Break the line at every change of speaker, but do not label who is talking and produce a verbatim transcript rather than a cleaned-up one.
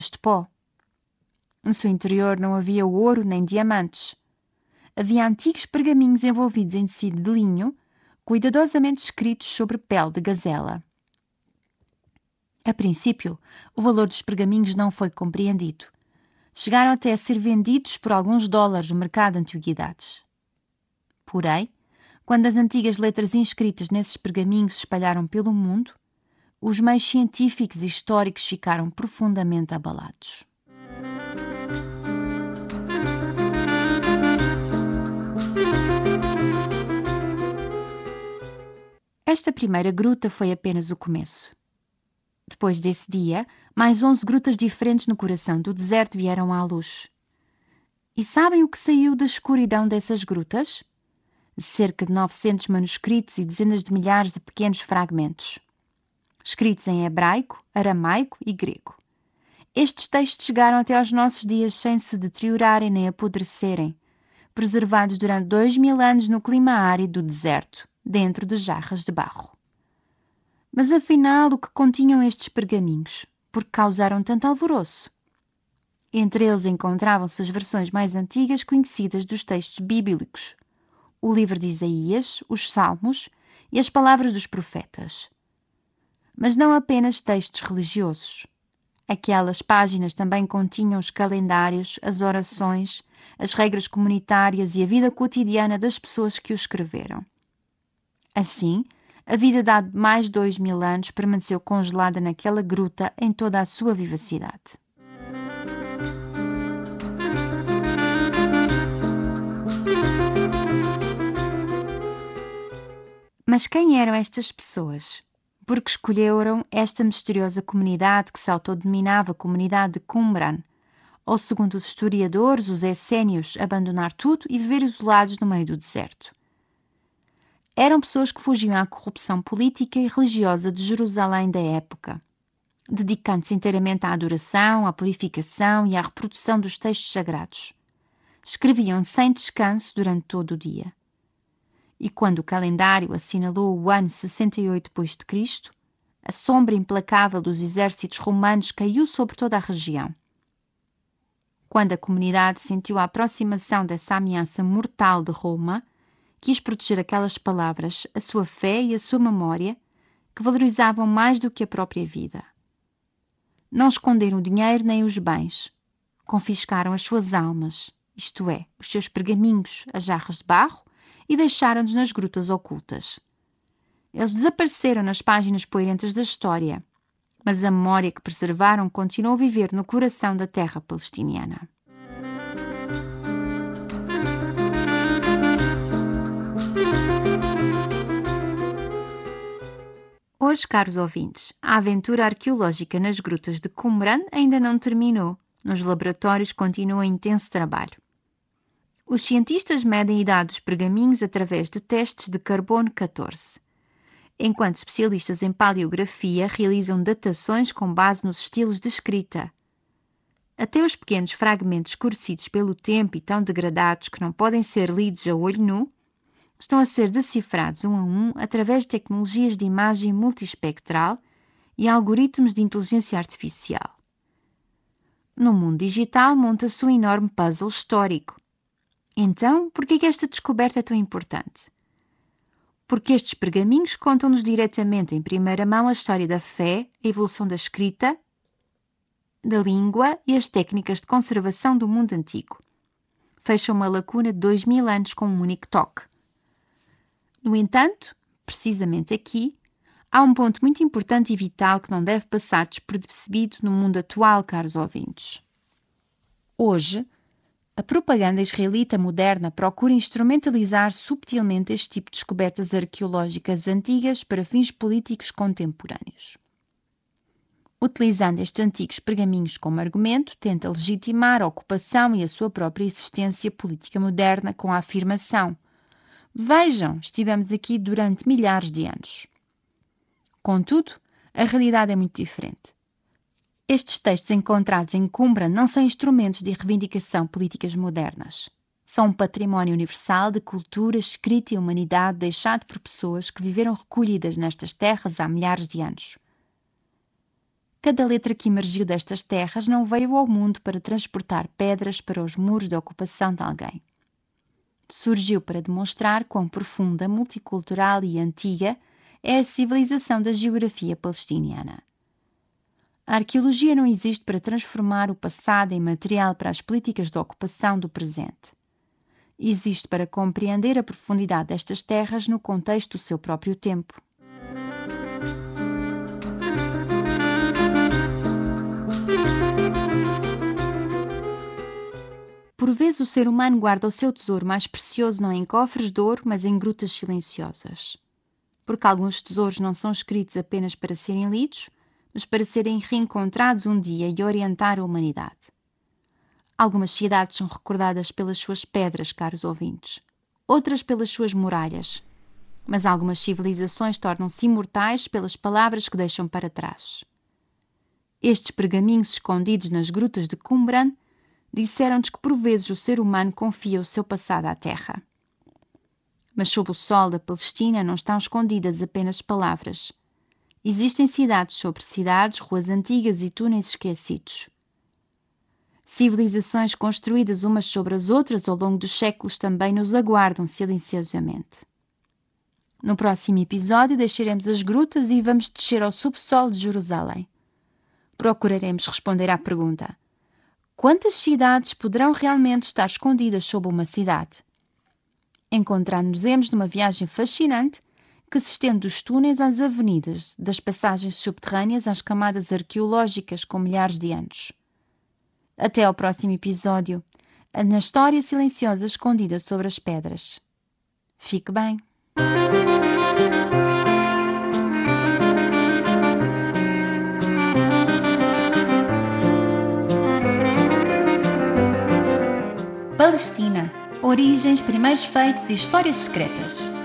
de pó. No seu interior não havia ouro nem diamantes. Havia antigos pergaminhos envolvidos em tecido de linho, cuidadosamente escritos sobre pele de gazela. A princípio, o valor dos pergaminhos não foi compreendido. Chegaram até a ser vendidos por alguns dólares no mercado de antiguidades. Porém, quando as antigas letras inscritas nesses pergaminhos se espalharam pelo mundo, os meios científicos e históricos ficaram profundamente abalados. Esta primeira gruta foi apenas o começo. Depois desse dia, mais onze grutas diferentes no coração do deserto vieram à luz. E sabem o que saiu da escuridão dessas grutas? Cerca de novecentos manuscritos e dezenas de milhares de pequenos fragmentos, escritos em hebraico, aramaico e grego. Estes textos chegaram até aos nossos dias sem se deteriorarem nem apodrecerem, preservados durante dois mil anos no clima árido do deserto, dentro de jarras de barro. Mas afinal, o que continham estes pergaminhos? Por que causaram tanto alvoroço? Entre eles encontravam-se as versões mais antigas conhecidas dos textos bíblicos, o livro de Isaías, os Salmos e as palavras dos profetas. Mas não apenas textos religiosos. Aquelas páginas também continham os calendários, as orações, as regras comunitárias e a vida cotidiana das pessoas que os escreveram. Assim, a vida de há mais de dois mil anos permaneceu congelada naquela gruta em toda a sua vivacidade. Mas quem eram estas pessoas? Por que escolheram esta misteriosa comunidade que se autodenominava Comunidade de Qumran, ou, segundo os historiadores, os essénios, abandonar tudo e viver isolados no meio do deserto? Eram pessoas que fugiam à corrupção política e religiosa de Jerusalém da época, dedicando-se inteiramente à adoração, à purificação e à reprodução dos textos sagrados. Escreviam sem descanso durante todo o dia. E quando o calendário assinalou o ano sessenta e oito depois de Cristo, a sombra implacável dos exércitos romanos caiu sobre toda a região. Quando a comunidade sentiu a aproximação dessa ameaça mortal de Roma, quis proteger aquelas palavras, a sua fé e a sua memória, que valorizavam mais do que a própria vida. Não esconderam o dinheiro nem os bens. Confiscaram as suas almas, isto é, os seus pergaminhos, as jarras de barro, e deixaram-nos nas grutas ocultas. Eles desapareceram nas páginas poeirentas da história, mas a memória que preservaram continuou a viver no coração da terra palestiniana. Hoje, caros ouvintes, a aventura arqueológica nas grutas de Qumran ainda não terminou. Nos laboratórios continua intenso trabalho. Os cientistas medem a idade dos pergaminhos através de testes de carbono catorze, enquanto especialistas em paleografia realizam datações com base nos estilos de escrita. Até os pequenos fragmentos escurecidos pelo tempo e tão degradados que não podem ser lidos a olho nu, estão a ser decifrados um a um através de tecnologias de imagem multiespectral e algoritmos de inteligência artificial. No mundo digital monta-se um enorme puzzle histórico. Então, por que esta descoberta é tão importante? Porque estes pergaminhos contam-nos diretamente em primeira mão a história da fé, a evolução da escrita, da língua e as técnicas de conservação do mundo antigo. Fecham uma lacuna de dois mil anos com um único toque. No entanto, precisamente aqui, há um ponto muito importante e vital que não deve passar despercebido no mundo atual, caros ouvintes. Hoje, a propaganda israelita moderna procura instrumentalizar subtilmente este tipo de descobertas arqueológicas antigas para fins políticos contemporâneos. Utilizando estes antigos pergaminhos como argumento, tenta legitimar a ocupação e a sua própria existência política moderna com a afirmação: vejam, estivemos aqui durante milhares de anos. Contudo, a realidade é muito diferente. Estes textos encontrados em Qumran não são instrumentos de reivindicação políticas modernas. São um património universal de cultura, escrita e humanidade deixado por pessoas que viveram recolhidas nestas terras há milhares de anos. Cada letra que emergiu destas terras não veio ao mundo para transportar pedras para os muros de ocupação de alguém. Surgiu para demonstrar quão profunda, multicultural e antiga é a civilização da geografia palestiniana. A arqueologia não existe para transformar o passado em material para as políticas de ocupação do presente. Existe para compreender a profundidade destas terras no contexto do seu próprio tempo. Por vezes o ser humano guarda o seu tesouro mais precioso não em cofres de ouro, mas em grutas silenciosas. Porque alguns tesouros não são escritos apenas para serem lidos, mas para serem reencontrados um dia e orientar a humanidade. Algumas cidades são recordadas pelas suas pedras, caros ouvintes, outras pelas suas muralhas, mas algumas civilizações tornam-se imortais pelas palavras que deixam para trás. Estes pergaminhos escondidos nas grutas de Qumran disseram-nos que por vezes o ser humano confia o seu passado à terra. Mas sob o sol da Palestina não estão escondidas apenas palavras. Existem cidades sobre cidades, ruas antigas e túneis esquecidos. Civilizações construídas umas sobre as outras ao longo dos séculos também nos aguardam silenciosamente. No próximo episódio deixaremos as grutas e vamos descer ao subsolo de Jerusalém. Procuraremos responder à pergunta: quantas cidades poderão realmente estar escondidas sob uma cidade? Encontrar-nos-emos numa viagem fascinante que se estende dos túneis às avenidas, das passagens subterrâneas às camadas arqueológicas com milhares de anos. Até ao próximo episódio, na história silenciosa escondida sobre as pedras. Fique bem! Palestina. Origens, primeiros feitos e histórias secretas.